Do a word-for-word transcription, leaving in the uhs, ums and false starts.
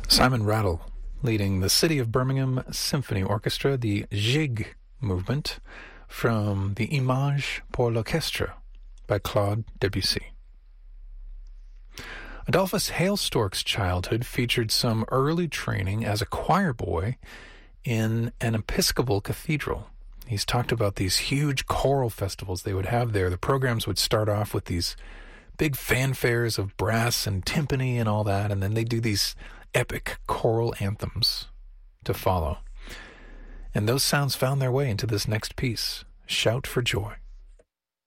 Simon Rattle, leading the City of Birmingham Symphony Orchestra, the Gigue movement, from the Image pour l'Orchestre by Claude Debussy. Adolphus Hailstork's childhood featured some early training as a choir boy in an Episcopal cathedral. He's talked about these huge choral festivals they would have there. The programs would start off with these big fanfares of brass and timpani and all that, and then they do these epic choral anthems to follow. And those sounds found their way into this next piece, Shout for Joy.